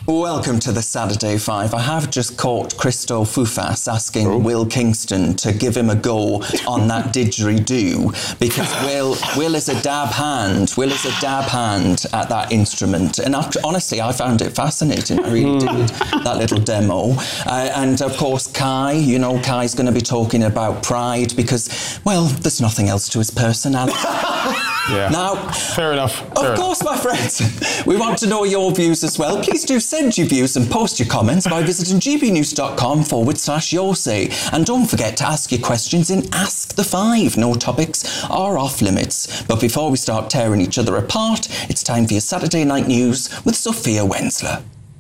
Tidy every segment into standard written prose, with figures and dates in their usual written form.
Welcome to the Saturday Five. I have just caught Christo Fufas asking Will Kingston to give him a go on that didgeridoo because Will is a dab hand. Will is a dab hand at that instrument. And honestly, I found it fascinating. I really did, that little demo. And of course, Kai, Kai's going to be talking about pride because, well, there's nothing else to his personality. Yeah. Now, fair enough. Of course, my friends, we want to know your views as well. Please do send your views and post your comments by visiting gbnews.com/your say. And don't forget to ask your questions in Ask the Five. No topics are off limits. But before we start tearing each other apart, it's time for your Saturday Night News with Sophia Wensler.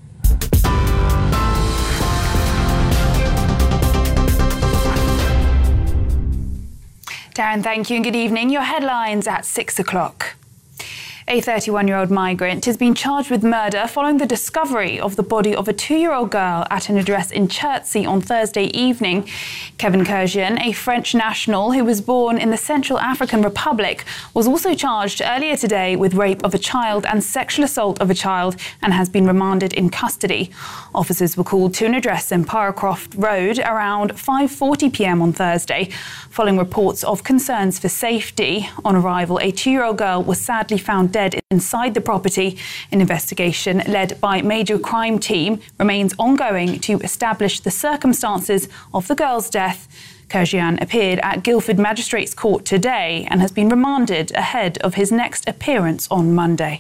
Darren, thank you and good evening. Your headlines at 6 o'clock. A 31-year-old migrant has been charged with murder following the discovery of the body of a 2-year-old girl at an address in Chertsey on Thursday evening. Kevin Kurzian, a French national who was born in the Central African Republic, was also charged earlier today with rape of a child and sexual assault of a child and has been remanded in custody. Officers were called to an address in Paracroft Road around 5:40 p.m. on Thursday, following reports of concerns for safety. On arrival, a 2-year-old girl was sadly found dead inside the property. An investigation led by Major Crime Team remains ongoing to establish the circumstances of the girl's death. Kurzian appeared at Guildford Magistrates Court today and has been remanded ahead of his next appearance on Monday.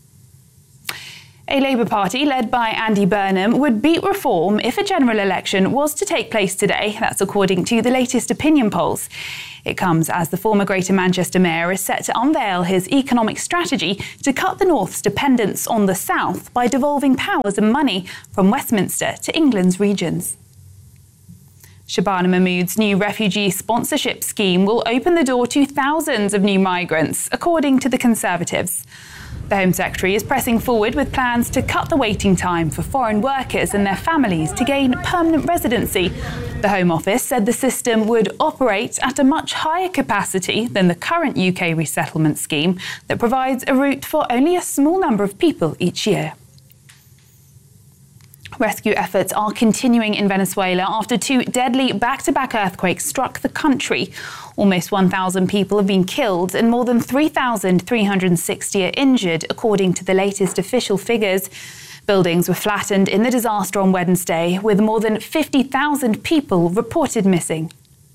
A Labour Party led by Andy Burnham would beat reform if a general election was to take place today. That's according to the latest opinion polls. It comes as the former Greater Manchester Mayor is set to unveil his economic strategy to cut the North's dependence on the South by devolving powers and money from Westminster to England's regions. Shabana Mahmood's new refugee sponsorship scheme will open the door to thousands of new migrants, according to the Conservatives. The Home Secretary is pressing forward with plans to cut the waiting time for foreign workers and their families to gain permanent residency. The Home Office said the system would operate at a much higher capacity than the current UK resettlement scheme that provides a route for only a small number of people each year. Rescue efforts are continuing in Venezuela after 2 deadly back-to-back earthquakes struck the country. Almost 1,000 people have been killed and more than 3,360 are injured, according to the latest official figures. Buildings were flattened in the disaster on Wednesday, with more than 50,000 people reported missing.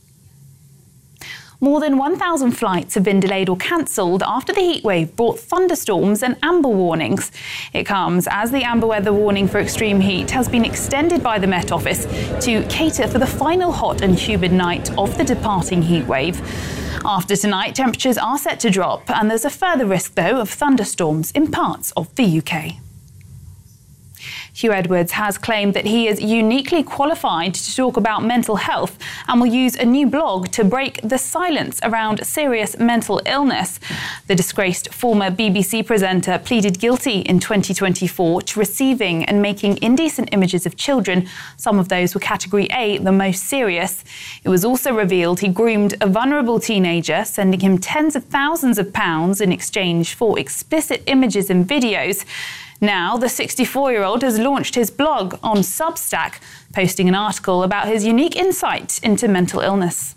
More than 1,000 flights have been delayed or cancelled after the heatwave brought thunderstorms and amber warnings. It comes as the amber weather warning for extreme heat has been extended by the Met Office to cater for the final hot and humid night of the departing heatwave. After tonight, temperatures are set to drop, and there's a further risk, though, of thunderstorms in parts of the UK. Hugh Edwards has claimed that he is uniquely qualified to talk about mental health and will use a new blog to break the silence around serious mental illness. The disgraced former BBC presenter pleaded guilty in 2024 to receiving and making indecent images of children. Some of those were Category A, the most serious. It was also revealed he groomed a vulnerable teenager, sending him tens of thousands of pounds in exchange for explicit images and videos. Now, the 64-year-old has launched his blog on Substack, posting an article about his unique insight into mental illness.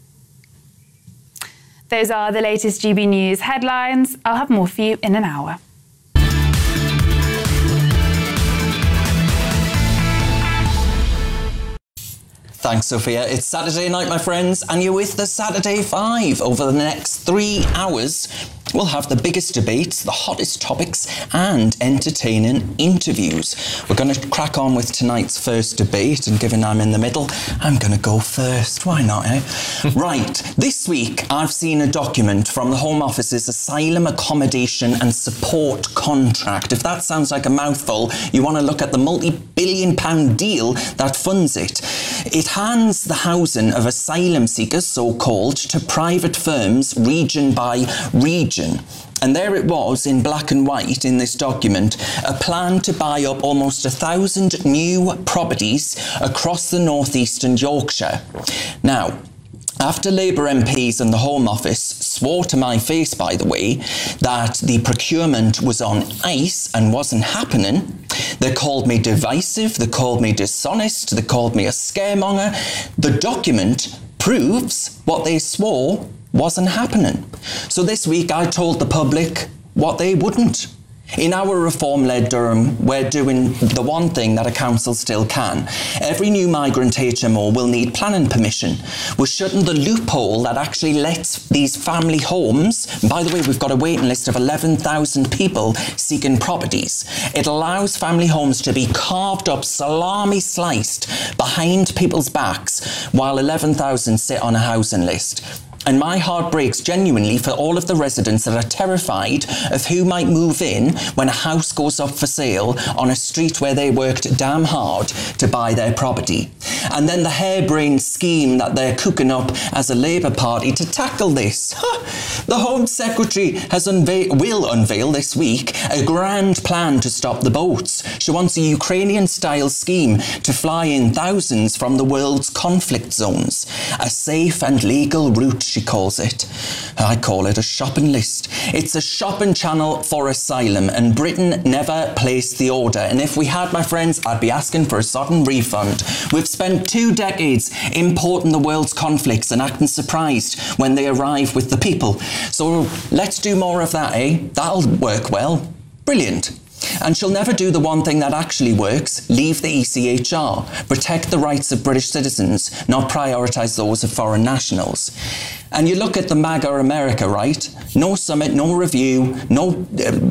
Those are the latest GB News headlines. I'll have more for you in an hour. Thanks, Sophia. It's Saturday night, my friends, and you're with the Saturday Five. Over the next 3 hours, we'll have the biggest debates, the hottest topics, and entertaining interviews. We're going to crack on with tonight's first debate, and given I'm in the middle, I'm going to go first. Why not, eh? Right. This week, I've seen a document from the Home Office's Asylum Accommodation and Support Contract. If that sounds like a mouthful, you want to look at the multi-billion-pound deal that funds it. It hands the housing of asylum seekers, so-called, to private firms region by region. And there it was in black and white in this document, a plan to buy up almost 1,000 new properties across the northeast and Yorkshire. Now, after Labour MPs and the Home Office swore to my face, by the way, that the procurement was on ice and wasn't happening, They called me divisive, they called me dishonest, they called me a scaremonger. The document proves what they swore wasn't happening. So this week I told the public what they wouldn't. In our reform-led Durham, we're doing the one thing that a council still can. Every new migrant HMO will need planning permission. We're shutting the loophole that actually lets these family homes, by the way, we've got a waiting list of 11,000 people seeking properties. It allows family homes to be carved up, salami sliced behind people's backs while 11,000 sit on a housing list. And my heart breaks genuinely for all of the residents that are terrified of who might move in when a house goes up for sale on a street where they worked damn hard to buy their property. And then the harebrained scheme that they're cooking up as a Labour Party to tackle this. The Home Secretary will unveil this week a grand plan to stop the boats. She wants a Ukrainian-style scheme to fly in thousands from the world's conflict zones. A safe and legal route, she calls it. I call it a shopping list. It's a shopping channel for asylum, and Britain never placed the order. And if we had, my friends, I'd be asking for a sudden refund. We've spent 2 decades importing the world's conflicts and acting surprised when they arrive with the people. So let's do more of that, eh? That'll work well. Brilliant. And she'll never do the one thing that actually works, leave the ECHR, protect the rights of British citizens, not prioritise those of foreign nationals. And you look at the MAGA America, right? No summit, no review, no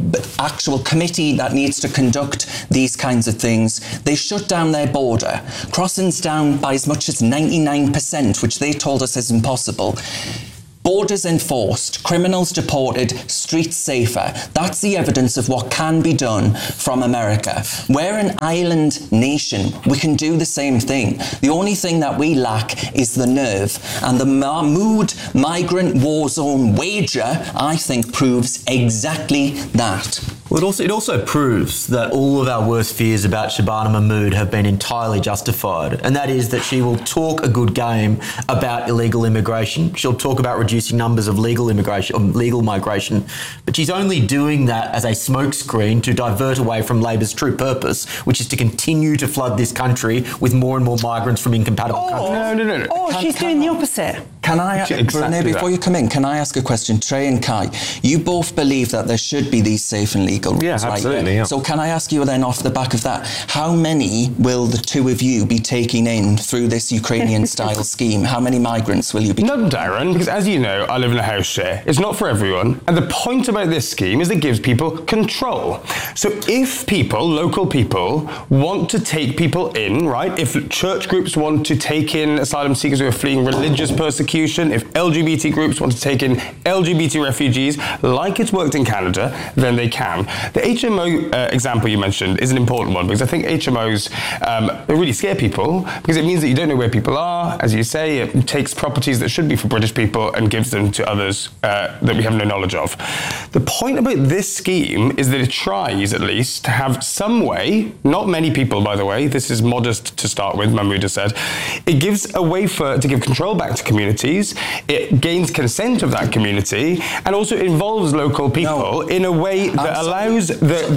actual committee that needs to conduct these kinds of things. They shut down their border. Crossings down by as much as 99%, which they told us is impossible. Borders enforced, criminals deported, streets safer. That's the evidence of what can be done from America. We're an island nation. We can do the same thing. The only thing that we lack is the nerve. And the Mahmoud migrant war zone wager, I think, proves exactly that. Well, it also proves that all of our worst fears about Shabana Mahmood have been entirely justified, and that is that she will talk a good game about illegal immigration. She'll talk about reducing numbers of legal migration, but she's only doing that as a smokescreen to divert away from Labor's true purpose, which is to continue to flood this country with more and more migrants from incompatible countries. No. Or she's doing the opposite. Can I, Renee, before you come in, can I ask a question? Trey and Kai, you both believe that there should be these safe and legal routes, Yeah, absolutely. Right? Yeah. So can I ask you then, off the back of that, how many will the two of you be taking in through this Ukrainian-style scheme? How many migrants will you be? Not Darren, because as you know, I live in a house share. It's not for everyone. And the point about this scheme is it gives people control. So if people, local people, want to take people in, right? If church groups want to take in asylum seekers who are fleeing religious persecution, if LGBT groups want to take in LGBT refugees, like it's worked in Canada, then they can. The HMO example you mentioned is an important one, because I think HMOs they really scare people, because it means that you don't know where people are. As you say, it takes properties that should be for British people and gives them to others that we have no knowledge of. The point about this scheme is that it tries, at least, to have some way, not many people, by the way, this is modest to start with, Mahmoud has said, it gives a way to give control back to communities, it gains consent of that community, and also involves local people in a way that allows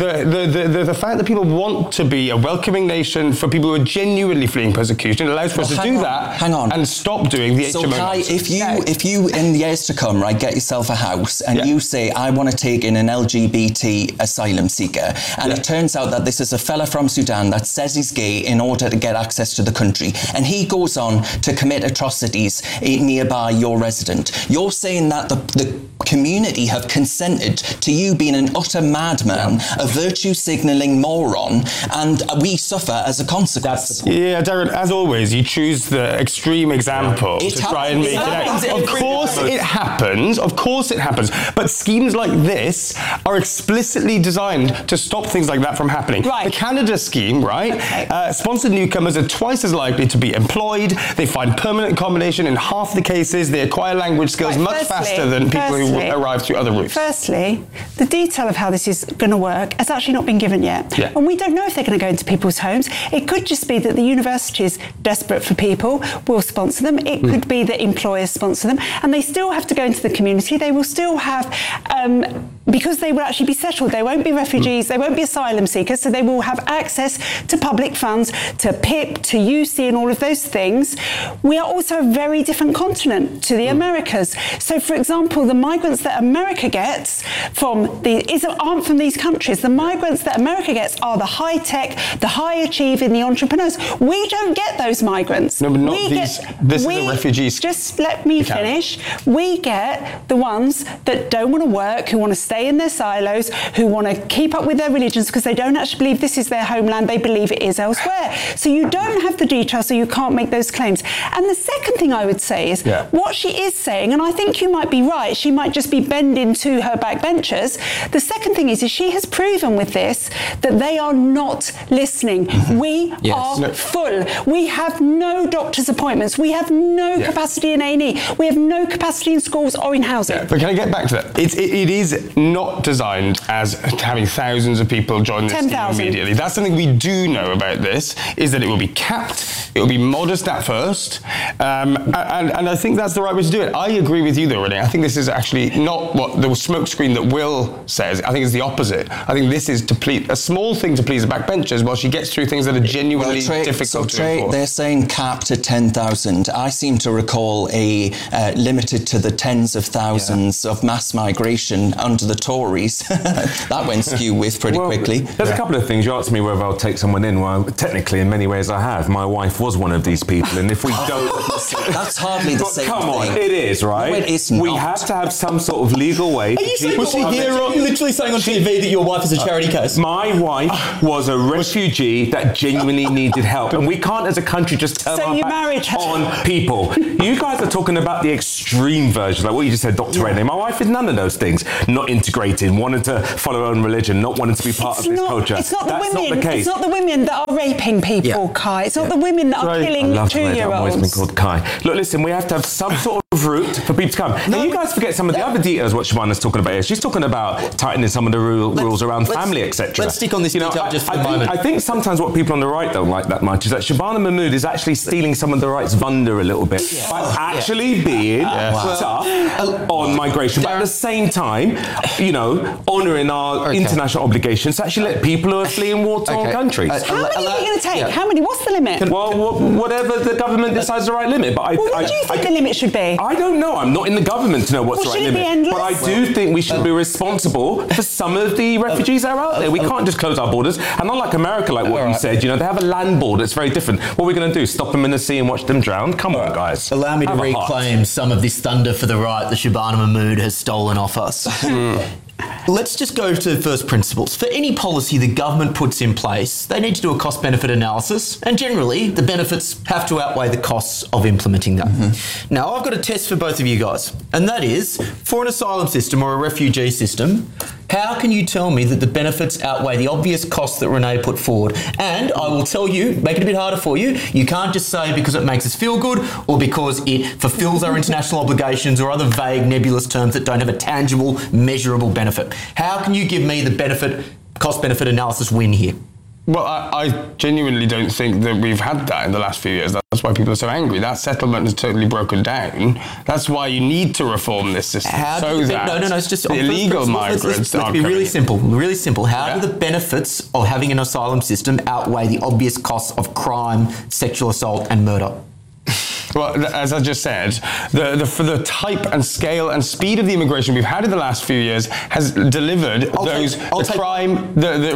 the fact that people want to be a welcoming nation for people who are genuinely fleeing persecution. It allows for us to do that and stop doing the HMO. So Kai, if you in the years to come, right, get yourself a house and you say, I want to take in an LGBT asylum seeker, and it turns out that this is a fella from Sudan that says he's gay in order to get access to the country, and he goes on to commit atrocities nearby your resident, you're saying that the community have consented to you being an utter madman, a virtue signalling moron, and we suffer as a consequence. Yeah, Darren, as always, you choose the extreme example to try and make it out. Of course it happens. Of course it happens. But schemes like this are explicitly designed to stop things like that from happening. Right. The Canada scheme, right? Sponsored newcomers are twice as likely to be employed. They find permanent accommodation in half the cases. They acquire language skills much faster than people who arrive through other routes. Firstly, the detail of how this is going to work has actually not been given yet. Yeah. And we don't know if they're going to go into people's homes. It could just be that the universities, desperate for people, will sponsor them. It could be that employers sponsor them. And they still have to go into the community. They will still have because they will actually be settled. They won't be refugees, they won't be asylum seekers, so they will have access to public funds, to PIP, to UC and all of those things. We are also a very different continent to the Americas. So, for example, the migrants that America gets aren't from these countries. The migrants that America gets are the high-tech, the high-achieving, the entrepreneurs. We don't get those migrants. No, but not these. This is a refugee scheme. Just let me finish. We get the ones that don't want to work, who want to stay in their silos, who want to keep up with their religions because they don't actually believe this is their homeland, they believe it is elsewhere. So you don't have the details, so you can't make those claims. And the second thing I would say is what she is saying, and I think you might be right, she might just be bending to her backbenchers. The second thing is she has proven with this that they are not listening. We are full. We have no doctor's appointments. We have no capacity in A&E. We have no capacity in schools or in housing. But can I get back to that? It is not designed as having thousands of people join this scheme immediately. That's something we do know about this, is that it will be capped, it will be modest at first, and I think that's the right way to do it. I agree with you though, Renee. I think this is actually not what the smokescreen that Will says. I think it's the opposite. I think this is a small thing to please the backbenchers while she gets through things that are genuinely difficult to enforce. They're saying capped at 10,000. I seem to recall limited to the tens of thousands of mass migration under the Tories. That went skew with pretty quickly. There's a couple of things. You asked me whether I'll take someone in. Well, technically, in many ways, I have. My wife was one of these people, and if we don't... That's hardly the same come thing. on, it is, right? No, it is not. We have to have some sort of legal way... Was she literally saying on TV that your wife is a charity case? My wife was a refugee that genuinely needed help, and we can't, as a country, just turn our back on people. You guys are talking about the extreme version, like what you just said, Dr. Renee. My wife is none of those things. Not integrated, wanted to follow her own religion, not wanting to be part of this culture. It's not That's the women. not the case. It's not the women that are raping people, Kai. It's not the women that are killing 2-year-olds. I've always been called Kai. Look, listen, we have to have some sort of route for people to come. Now, you guys forget some of the other details what Shabana's talking about here. She's talking about tightening some of the rules around family, etc. Let's stick on this detail just for a moment. I think sometimes what people on the right don't like that much is that Shabana Mahmood is actually stealing some of the right's thunder a little bit by actually being tough on migration, but at the same time, honouring our international obligations to actually let people who are fleeing war-torn countries. How many are you going to take? How many? What's the limit? Well, whatever the government decides the right limit. But what do you think the limit should be? I don't know. I'm not in the government to know what's the right limit. But I do think we should be responsible for some of the refugees that are out there. We can't just close our borders. And unlike America, like what you said, they have a land border. It's very different. What are we going to do? Stop them in the sea and watch them drown? Come on, guys. Allow me to reclaim some of this thunder for the right that Shabana Mahmood has stolen off us. Let's just go to first principles. For any policy the government puts in place, they need to do a cost-benefit analysis, and generally the benefits have to outweigh the costs of implementing that. Now, I've got a test for both of you guys, and that is, for an asylum system or a refugee system, how can you tell me that the benefits outweigh the obvious costs that Renee put forward? And I will tell you, make it a bit harder for you, you can't just say because it makes us feel good or because it fulfills our international obligations or other vague, nebulous terms that don't have a tangible, measurable benefit. How can you give me the cost-benefit analysis win here? Well, I genuinely don't think that we've had that in the last few years. That's why people are so angry. That settlement has totally broken down. That's why you need to reform this system it's just the illegal migrants. Let's be really simple. Really simple. How do the benefits of having an asylum system outweigh the obvious costs of crime, sexual assault, and murder? Well, as I just said, for the type and scale and speed of the immigration we've had in the last few years has delivered crime,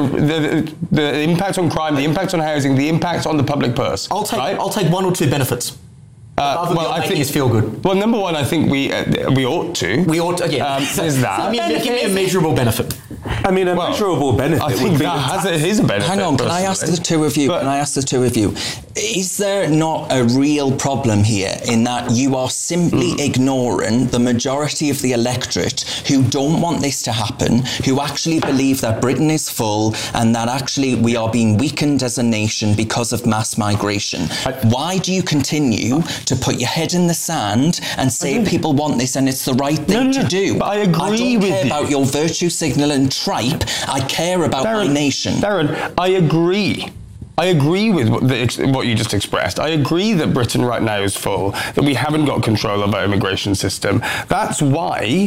the impact on crime, the impact on housing, the impact on the public purse. I'll take one or two benefits. I think it's feel good. Well, number one, I think we ought to. We ought to, is that. Give me a measurable benefit. I mean, a measurable benefit. I think that is a benefit. Hang on, can I ask the two of you? Is there not a real problem here in that you are simply ignoring the majority of the electorate who don't want this to happen, who actually believe that Britain is full and that actually we are being weakened as a nation because of mass migration? Why do you continue to put your head in the sand and say people want this and it's the right thing to do? But I agree with you. I don't care about your virtue signal and tripe. I care about my nation. Darren, I agree. I agree with what you just expressed. I agree that Britain right now is full, that we haven't got control of our immigration system. That's why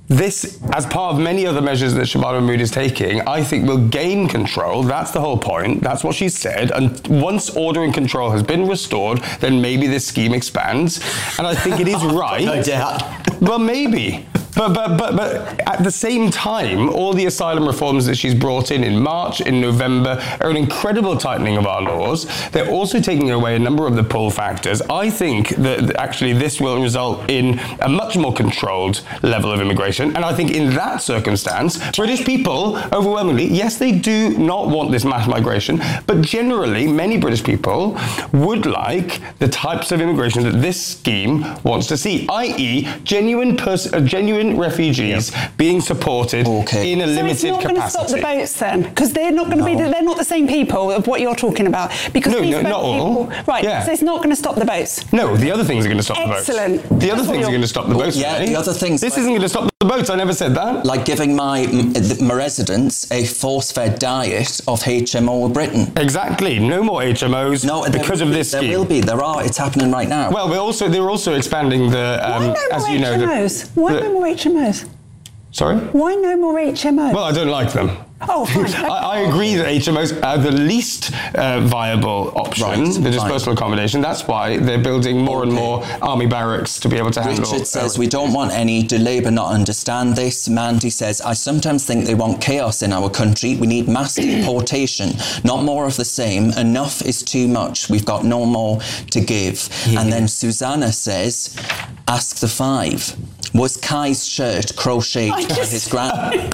this, as part of many other measures that Shabana Mahmood is taking, I think will gain control. That's the whole point. That's what she said. And once order and control has been restored, then maybe this scheme expands. And I think it is right. No doubt. Well, maybe. But at the same time, all the asylum reforms that she's brought in March, in November, are an incredible tightening of our laws. They're also taking away a number of the pull factors. I think that actually this will result in a much more controlled level of immigration. And I think in that circumstance, British people, overwhelmingly, yes, they do not want this mass migration, but generally, many British people would like the types of immigration that this scheme wants to see, i.e. genuine refugees being supported in a limited capacity. So it's not going to stop the boats then? Because they're not going to be, they're not the same people of what you're talking about. Because not all. Right, so it's not going to stop the boats. No, the other things are going to stop the boats. Excellent. The other things are going to stop the boats. Yeah, the other things. This isn't going to stop the boats, I never said that. Like giving my residents a force-fed diet of HMO of Britain. Exactly. No more HMOs because of this scheme. There will be. There are. It's happening right now. Well, they're also expanding the, as you know... Why no more HMOs? Sorry? Why no more HMOs? Well, I don't like them. Oh, fine. Okay. I agree that HMOs are the least viable option, the dispersal accommodation. That's why they're building more and more army barracks to be able to handle... Richard says, we don't want any. Do Labour not understand this? Mandy says, I sometimes think they want chaos in our country. We need mass deportation, not more of the same. Enough is too much. We've got no more to give. Yeah. And then Susanna says, ask the five. Was Kai's shirt crocheted by his grand?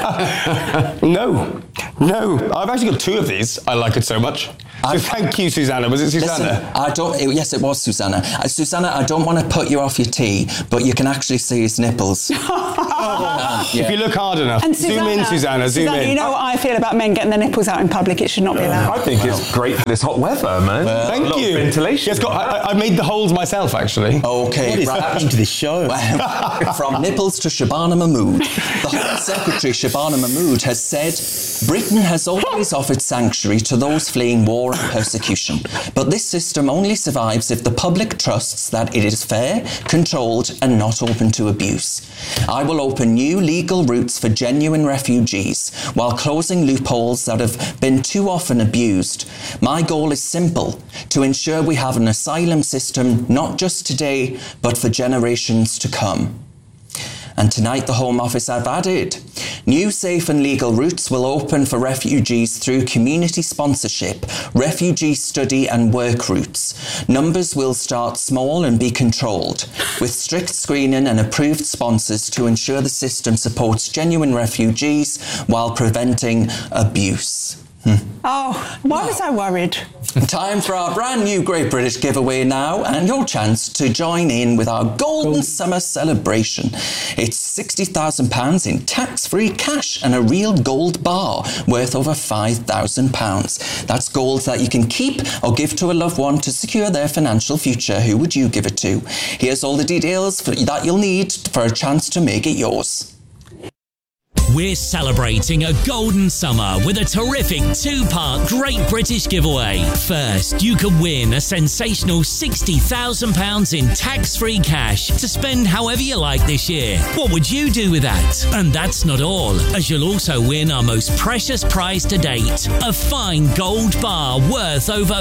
No. I've actually got two of these. I like it so much. So thank you, Susanna. Was it Susanna? Listen, yes, it was Susanna. Susanna, I don't want to put you off your tea, but you can actually see his nipples. If you look hard enough. And zoom in, Susanna, zoom in. You know what I feel about men getting their nipples out in public? It should not be allowed. I think it's great for this hot weather, man. Well, thank you. Ventilation. Yes, I made the holes myself, actually. Okay. What is happening to this show? From nipples to Shabana Mahmood. The Home Secretary, Shabana Mahmood, has said Britain has always offered sanctuary to those fleeing war and persecution. But this system only survives if the public trusts that it is fair, controlled, and not open to abuse. I will open new legal routes for genuine refugees while closing loopholes that have been too often abused. My goal is simple: to ensure we have an asylum system not just today, but for generations to come. And tonight, the Home Office have added new safe and legal routes will open for refugees through community sponsorship, refugee study and work routes. Numbers will start small and be controlled, with strict screening and approved sponsors to ensure the system supports genuine refugees while preventing abuse. Oh, why was I worried? Time for our brand new Great British giveaway now, and your chance to join in with our Golden Summer celebration. It's £60,000 in tax-free cash and a real gold bar worth over £5,000. That's gold that you can keep or give to a loved one to secure their financial future. Who would you give it to? Here's all the details that you'll need for a chance to make it yours. We're celebrating a golden summer with a terrific two-part Great British giveaway. First, you could win a sensational £60,000 in tax-free cash to spend however you like this year. What would you do with that? And that's not all, as you'll also win our most precious prize to date, a fine gold bar worth over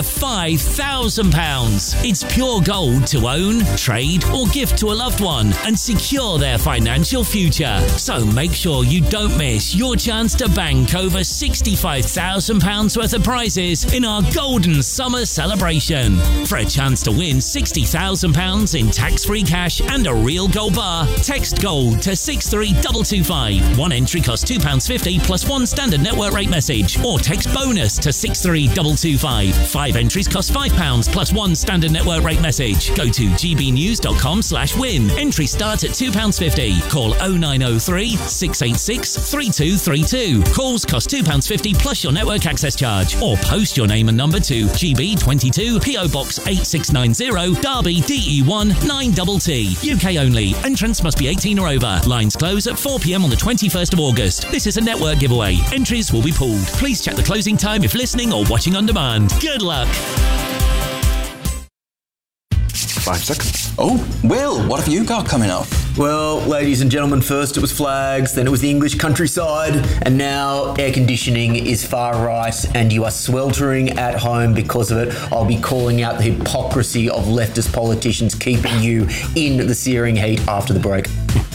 £5,000. It's pure gold to own, trade, or gift to a loved one and secure their financial future. So make sure you don't miss your chance to bank over £65,000 worth of prizes in our Golden Summer celebration. For a chance to win £60,000 in tax-free cash and a real gold bar, text GOLD to 63225. One entry costs £2.50 plus one standard network rate message, or text BONUS to 63225. 5 entries cost £5 plus one standard network rate message. Go to gbnews.com/win. Entry starts at £2.50. Call 0903 686 3232. Calls cost £2.50 plus your network access charge, or post your name and number to GB22 PO Box 8690 Derby DE1 9TT. UK only. Entrance must be 18 or over. Lines close at 4 p.m. on the 21st of August. This is a network giveaway. Entries will be pulled. Please check the closing time if listening or watching on demand. Good luck. 5 seconds. Oh, Will, what have you got coming up? Well, ladies and gentlemen, first it was flags, then it was the English countryside, and now air conditioning is far right, and you are sweltering at home because of it. I'll be calling out the hypocrisy of leftist politicians keeping you in the searing heat after the break.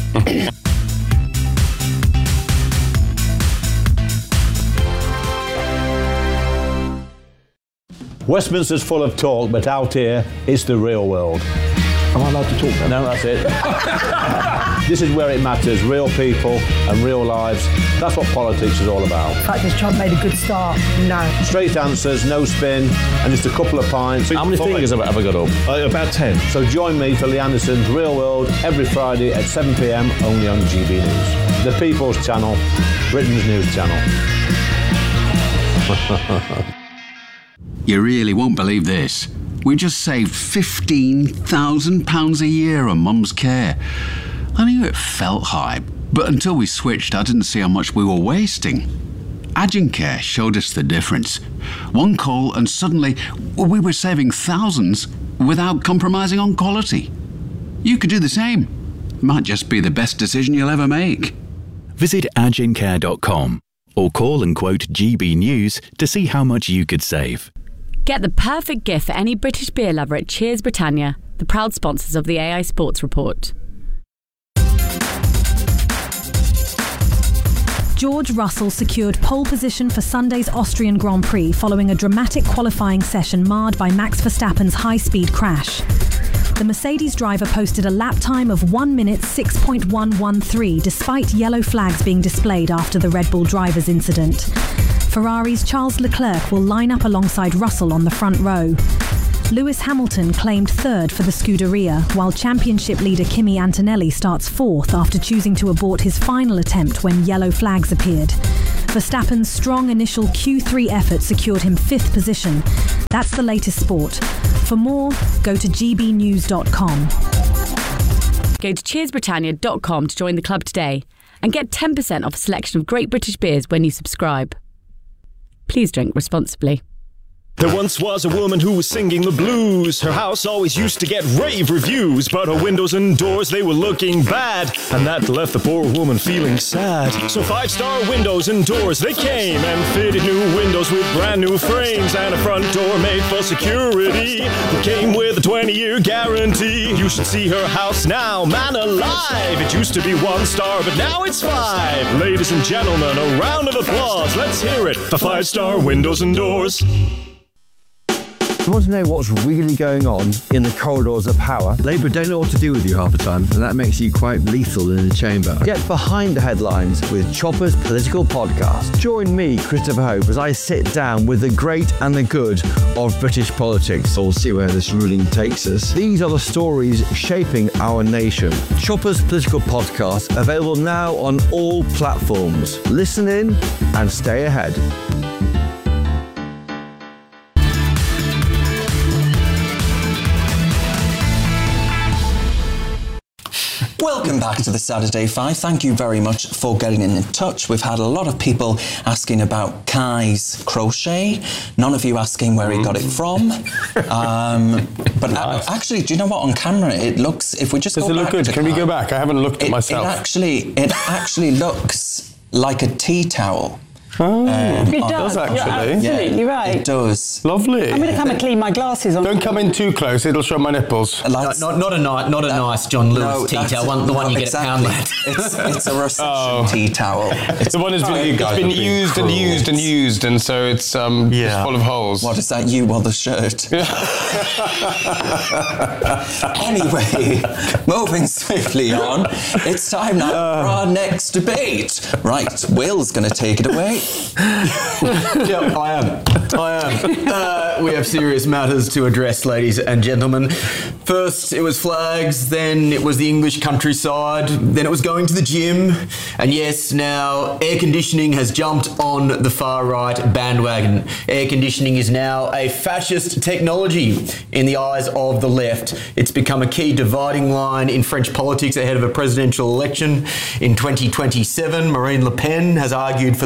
Westminster's full of talk, but out here, it's the real world. Am I allowed to talk then? No, that's it. This is where it matters, real people and real lives. That's what politics is all about. In fact, has Trump made a good start? No. Straight answers, no spin, and just a couple of pints. How many fingers have I got up? About 10. So join me for Lee Anderson's Real World every Friday at 7 p.m, only on GB News. The People's Channel, Britain's news channel. You really won't believe this. We just saved £15,000 a year on Mum's care. I knew it felt high, but until we switched, I didn't see how much we were wasting. Agencare showed us the difference. One call and suddenly we were saving thousands without compromising on quality. You could do the same. Might just be the best decision you'll ever make. Visit agencare.com or call and quote GB News to see how much you could save. Get the perfect gift for any British beer lover at Cheers Britannia, the proud sponsors of the AI Sports Report. George Russell secured pole position for Sunday's Austrian Grand Prix following a dramatic qualifying session marred by Max Verstappen's high-speed crash. The Mercedes driver posted a lap time of 1 minute 6.113 despite yellow flags being displayed after the Red Bull driver's incident. Ferrari's Charles Leclerc will line up alongside Russell on the front row. Lewis Hamilton claimed third for the Scuderia, while championship leader Kimi Antonelli starts fourth after choosing to abort his final attempt when yellow flags appeared. Verstappen's strong initial Q3 effort secured him fifth position. That's the latest sport. For more, go to gbnews.com. Go to cheersbritannia.com to join the club today and get 10% off a selection of great British beers when you subscribe. Please drink responsibly. There once was a woman who was singing the blues. Her house always used to get rave reviews, but her windows and doors, they were looking bad, and that left the poor woman feeling sad. So 5-star windows and doors, they came and fitted new windows with brand new frames and a front door made for security that came with a 20-year guarantee. You should see her house now, man alive. It used to be 1 star, but now it's 5. Ladies and gentlemen, a round of applause. Let's hear it for 5-star windows and doors. You want to know what's really going on in the corridors of power? Labour don't know what to do with you half the time, and that makes you quite lethal in the chamber. Get behind the headlines with Chopper's Political Podcast. Join me, Christopher Hope, as I sit down with the great and the good of British politics. We'll see where this ruling takes us. These are the stories shaping our nation. Chopper's Political Podcast, available now on all platforms. Listen in and stay ahead. Welcome back to the Saturday 5. Thank you very much for getting in touch. We've had a lot of people asking about Kai's crochet. None of you asking where he got it from. But nice. Actually, do you know what? On camera, it looks. If we just does go it look back good? to Can we go back? I haven't looked at myself. It actually looks like a tea towel. Oh, it does actually. You're absolutely right. It does. Lovely. I'm going to come and clean my glasses on. Don't come in too close; it'll show my nipples. Not a nice John Lewis tea towel, the one you get at Poundland. It's a reception tea towel. It's the one that's been used and used and used, and so it's just full of holes. What is that? You or the shirt? Anyway, moving swiftly on. It's time now for our next debate. Right, Will's going to take it away. Yeah, I am. We have serious matters to address, ladies and gentlemen. First, it was flags, then it was the English countryside, then it was going to the gym, and yes, now air conditioning has jumped on the far-right bandwagon. Air conditioning is now a fascist technology in the eyes of the left. It's become a key dividing line in French politics ahead of a presidential election in 2027. Marine Le Pen has argued for the widespread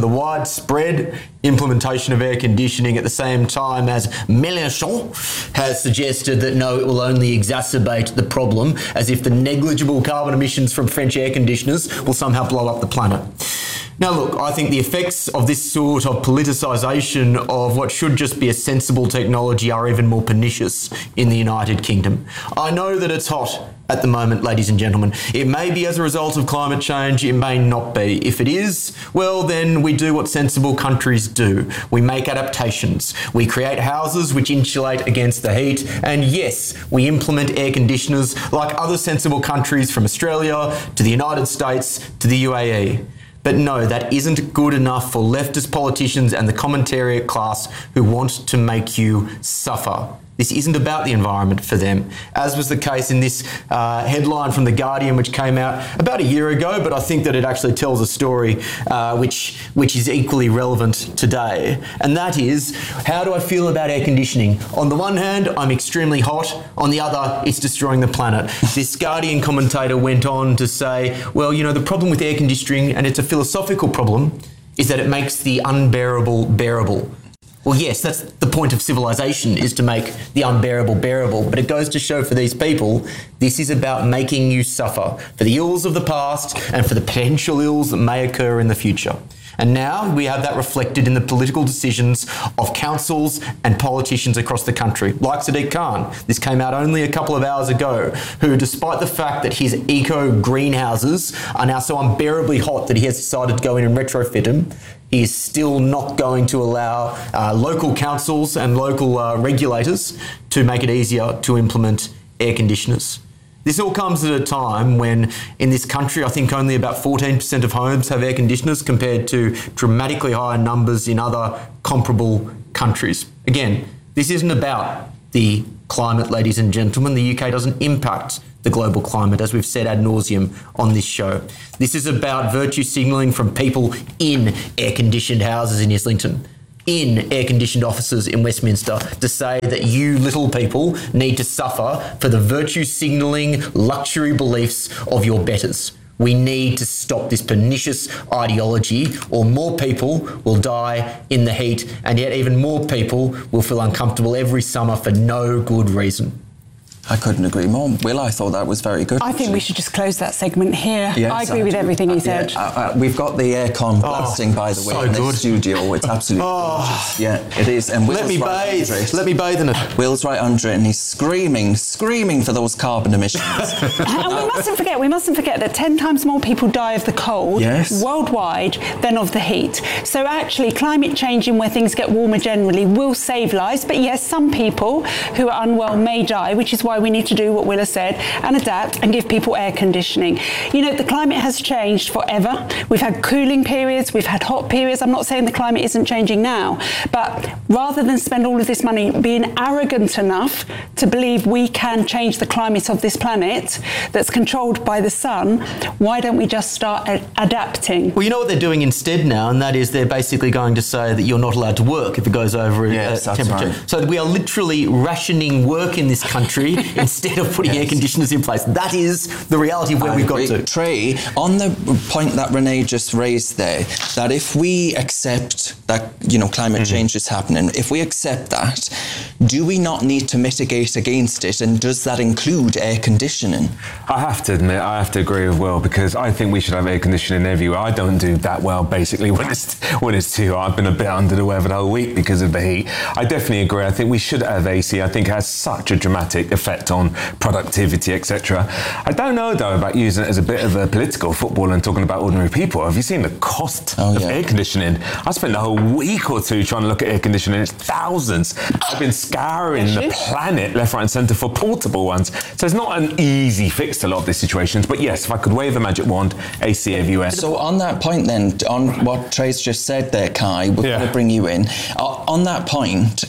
widespread implementation of air conditioning at the same time as Mélenchon has suggested that no, it will only exacerbate the problem, as if the negligible carbon emissions from French air conditioners will somehow blow up the planet. Now look, I think the effects of this sort of politicisation of what should just be a sensible technology are even more pernicious in the United Kingdom. I know that it's hot at the moment, ladies and gentlemen. It may be as a result of climate change, it may not be. If it is, well then we do what sensible countries do. We make adaptations. We create houses which insulate against the heat, and yes, we implement air conditioners like other sensible countries from Australia to the United States to the UAE. But no, that isn't good enough for leftist politicians and the commentariat class who want to make you suffer. This isn't about the environment for them, as was the case in this headline from The Guardian, which came out about a year ago, but I think that it actually tells a story which is equally relevant today. And that is, how do I feel about air conditioning? On the one hand, I'm extremely hot. On the other, it's destroying the planet. This Guardian commentator went on to say, well, you know, the problem with air conditioning, and it's a philosophical problem, is that it makes the unbearable bearable. Well, yes, that's the point of civilization, is to make the unbearable bearable. But it goes to show for these people, this is about making you suffer for the ills of the past and for the potential ills that may occur in the future. And now we have that reflected in the political decisions of councils and politicians across the country, like Sadiq Khan. This came out only a couple of hours ago, who, despite the fact that his eco greenhouses are now so unbearably hot that he has decided to go in and retrofit them, he is still not going to allow local councils and local regulators to make it easier to implement air conditioners. This all comes at a time when in this country, I think only about 14% of homes have air conditioners compared to dramatically higher numbers in other comparable countries. Again, this isn't about the climate, ladies and gentlemen. The UK doesn't impact the global climate, as we've said ad nauseum on this show. This is about virtue signalling from people in air-conditioned houses in Islington, in air-conditioned offices in Westminster, to say that you little people need to suffer for the virtue signalling luxury beliefs of your betters. We need to stop this pernicious ideology, or more people will die in the heat, and yet even more people will feel uncomfortable every summer for no good reason. I couldn't agree more. Will, I thought that was very good. I think we should just close that segment here. Yes, I agree with everything he said. We've got the aircon blasting, by the way, so in good. the studio. It's absolutely gorgeous. Yeah, it is. And let me bathe. Let me bathe in it. Will's right under it, and he's screaming for those carbon emissions. And we mustn't forget that 10 times more people die of the cold worldwide than of the heat. So actually, climate changing, where things get warmer generally, will save lives. But yes, some people who are unwell may die, which is why we need to do what Will has said and adapt and give people air conditioning. You know, the climate has changed forever. We've had cooling periods, we've had hot periods. I'm not saying the climate isn't changing now, but rather than spend all of this money being arrogant enough to believe we can change the climate of this planet that's controlled by the sun, why don't we just start adapting? Well, you know what they're doing instead now, and that is they're basically going to say that you're not allowed to work if it goes over temperature. Right. So we are literally rationing work in this country instead of putting air conditioners in place. That is the reality of where we've got to. Trey, on the point that Renee just raised there, that if we accept that, you know, climate change is happening, if we accept that, do we not need to mitigate against it? And does that include air conditioning? I have to admit, I have to agree with Will, because I think we should have air conditioning everywhere. I don't do that well, basically, when it's too hot. I've been a bit under the weather the whole week because of the heat. I definitely agree. I think we should have AC. I think it has such a dramatic effect on productivity, etc. I don't know, though, about using it as a bit of a political football and talking about ordinary people. Have you seen the cost of air conditioning? I spent the whole week or two trying to look at air conditioning. It's thousands. I've been scouring the planet left, right and centre for portable ones. So it's not an easy fix to a lot of these situations. But yes, if I could wave a magic wand, AC everywhere. So on that point then, on what Trey's just said there, Kai, we're going to bring you in. On that point,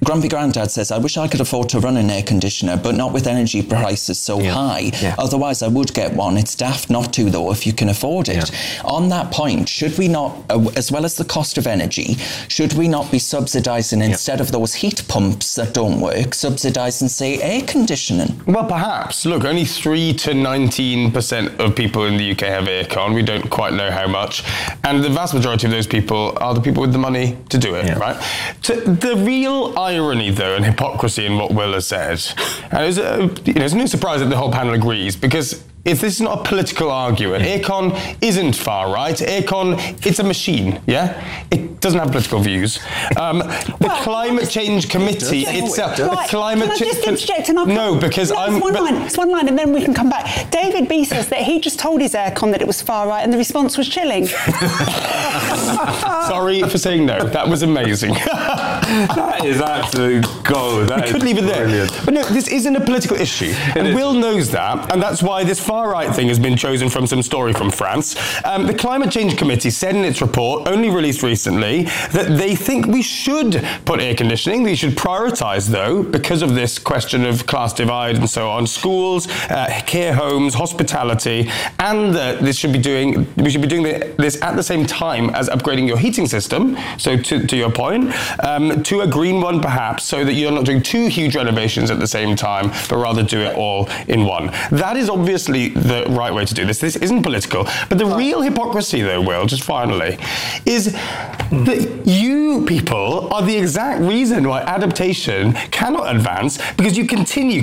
Grumpy Grandad says, I wish I could afford to run an air conditioner, but not with energy prices so high. Yeah. Otherwise, I would get one. It's daft not to, though, if you can afford it. Yeah. On that point, should we not, as well as the cost of energy, should we not be subsidising, instead of those heat pumps that don't work, subsidising, say, air conditioning? Well, perhaps. Look, only 3 to 19% of people in the UK have aircon. We don't quite know how much. And the vast majority of those people are the people with the money to do it, right? The real irony, though, and hypocrisy in what Will has said, and it's no surprise that the whole panel agrees, because if this is not a political argument, aircon isn't far right. Aircon, it's a machine, It doesn't have political views. The Climate Change Committee itself... Right. The climate Can I just interject? It's one line and then we can come back. David B says that he just told his aircon that it was far right and the response was chilling. Sorry for saying no. That was amazing. That is absolute gold. We could leave it there. Brilliant. But no, this isn't a political issue. And Will knows that, and that's why this far-right thing has been chosen from some story from France. The Climate Change Committee said in its report, only released recently, that they think we should put air conditioning. We should prioritise, though, because of this question of class divide and so on, schools, care homes, hospitality, and we should be doing this at the same time as upgrading your heating system. So to your point, to a green one perhaps, so that you're not doing 2 huge renovations at the same time, but rather do it all in one. That is obviously the right way to do this. This isn't political. But the real hypocrisy, though, Will, just finally, is that you people are the exact reason why adaptation cannot advance, because you continue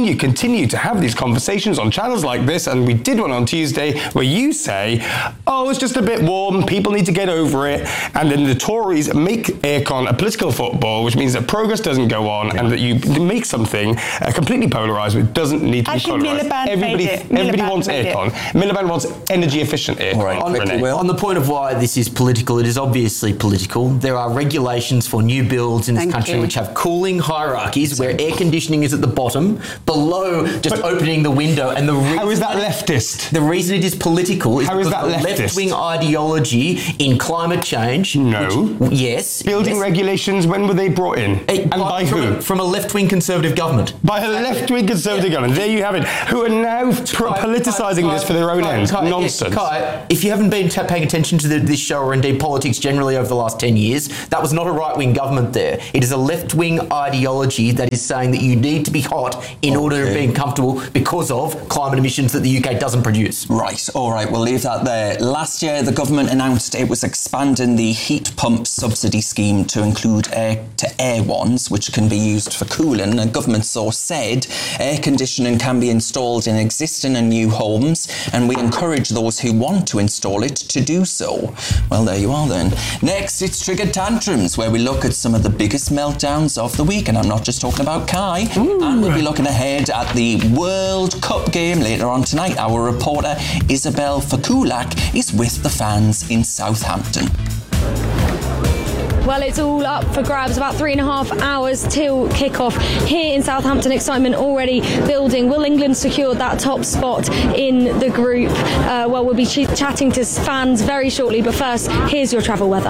to have these conversations on channels like this, and we did one on Tuesday where you say, oh, it's just a bit warm, people need to get over it, and then the Tories make aircon a political football, which means that progress doesn't go on, and that you make something completely polarised, which doesn't need to be polarised. Everybody wants aircon. Miliband wants energy efficient aircon. On the point of why this is political, it is obviously political. There are regulations for new builds in this country which have cooling hierarchies where air conditioning is at the bottom, below just opening the window. And how is that leftist? The reason it is political is because of left-wing ideology in climate change. No. Yes. Building regulations, when were they brought in? And by who? From a left-wing Conservative government. By a left-wing Conservative government. There you have it. Who are now politicising this for their own ends. Nonsense. Kai, if you haven't been paying attention to this show, or indeed politics generally over the last 10 years, that was not a right-wing government there. It is a left-wing ideology that is saying that you need to be hot in order to be comfortable because of climate emissions that the UK doesn't produce. Right, all right, we'll leave that there. Last year, the government announced it was expanding the heat pump subsidy scheme to include air ones, which can be used for cooling. A government source said air conditioning can be installed in existing and new homes, and we encourage those who want to install it to do so. Well, there you are then. Next, it's Triggered Tantrums, where we look at some of the biggest meltdowns of the week, and I'm not just talking about Kai. And we'll be looking ahead at the World Cup game later on tonight. Our reporter, Isabel Fakulak, is with the fans in Southampton. Well, it's all up for grabs. About 3.5 hours till kick-off here in Southampton. Excitement already building. Will England secure that top spot in the group? Well, we'll be chatting to fans very shortly. But first, here's your travel weather.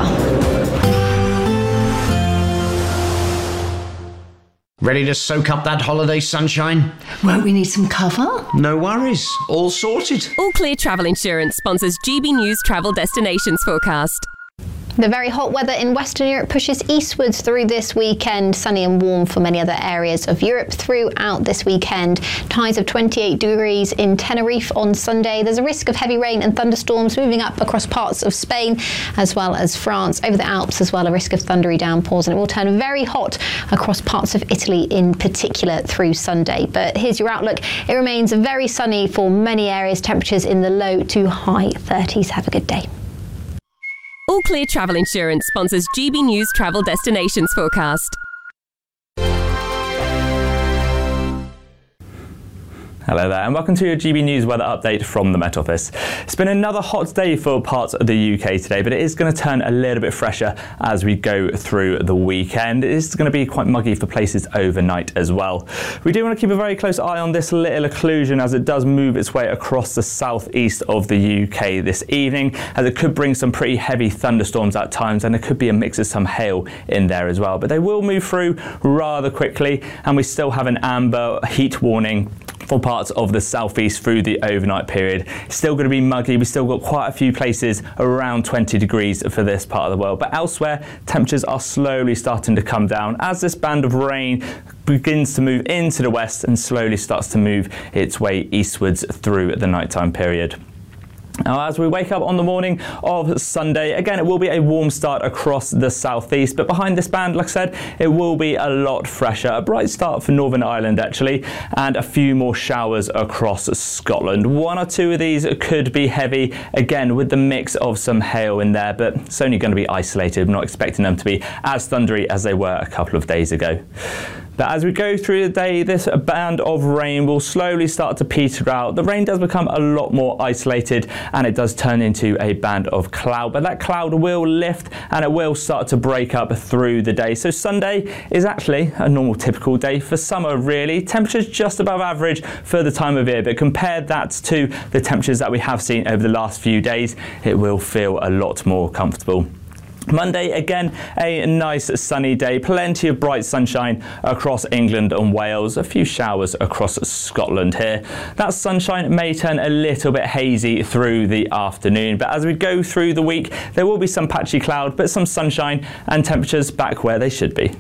Ready to soak up that holiday sunshine? Won't we need some cover? No worries. All sorted. All Clear Travel Insurance sponsors GB News Travel Destinations Forecast. The very hot weather in Western Europe pushes eastwards through this weekend. Sunny and warm for many other areas of Europe throughout this weekend. Highs of 28 degrees in Tenerife on Sunday. There's a risk of heavy rain and thunderstorms moving up across parts of Spain as well as France. Over the Alps as well, a risk of thundery downpours, and it will turn very hot across parts of Italy in particular through Sunday. But here's your outlook. It remains very sunny for many areas. Temperatures in the low to high 30s. Have a good day. All Clear Travel Insurance sponsors GB News Travel Destinations Forecast. Hello there and welcome to your GB News weather update from the Met Office. It's been another hot day for parts of the UK today, but it is going to turn a little bit fresher as we go through the weekend. It is going to be quite muggy for places overnight as well. We do want to keep a very close eye on this little occlusion as it does move its way across the southeast of the UK this evening, as it could bring some pretty heavy thunderstorms at times, and there could be a mix of some hail in there as well. But they will move through rather quickly, and we still have an amber heat warning for parts of the southeast through the overnight period. It's still going to be muggy. We've still got quite a few places around 20 degrees for this part of the world, but elsewhere temperatures are slowly starting to come down as this band of rain begins to move into the west and slowly starts to move its way eastwards through the nighttime period. Now, as we wake up on the morning of Sunday, again, it will be a warm start across the southeast, but behind this band, like I said, it will be a lot fresher. A bright start for Northern Ireland, actually, and a few more showers across Scotland. One or two of these could be heavy, again, with the mix of some hail in there, but it's only going to be isolated. I'm not expecting them to be as thundery as they were a couple of days ago. But as we go through the day, this band of rain will slowly start to peter out. The rain does become a lot more isolated and it does turn into a band of cloud, but that cloud will lift and it will start to break up through the day. So Sunday is actually a normal typical day for summer, really. Temperatures just above average for the time of year, but compare that to the temperatures that we have seen over the last few days, it will feel a lot more comfortable. Monday, again, a nice sunny day, plenty of bright sunshine across England and Wales, a few showers across Scotland here. That sunshine may turn a little bit hazy through the afternoon, but as we go through the week, there will be some patchy cloud, but some sunshine and temperatures back where they should be.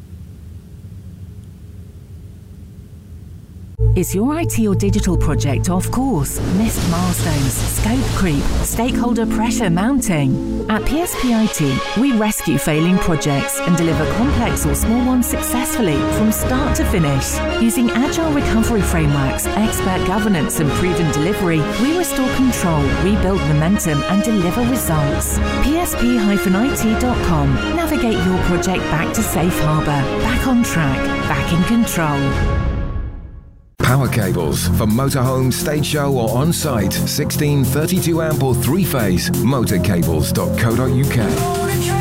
Is your IT or digital project off course? Missed milestones, scope creep, stakeholder pressure mounting? At PSP IT, we rescue failing projects and deliver complex or small ones successfully from start to finish. Using agile recovery frameworks, expert governance and proven delivery, we restore control, rebuild momentum and deliver results. PSP-IT.com. Navigate your project back to safe harbour, back on track, back in control. Power cables for motorhome, stage show or on-site. 16, 32 amp or 3-phase. Motorcables.co.uk.